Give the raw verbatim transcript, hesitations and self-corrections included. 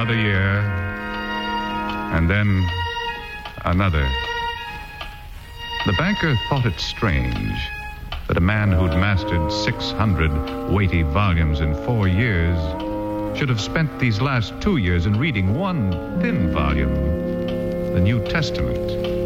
another year, and then another. The banker thought it strange that a man who'd mastered six hundred weighty volumes in four years should have spent these last two years in reading one thin volume, the New Testament.